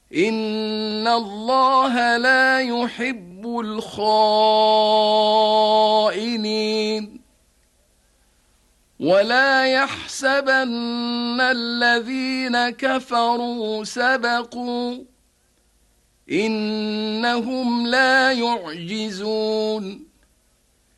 إن الله لا يحب الخائنين. ولا يحسبن الذين كفروا سبقوا إنهم لا يعجزون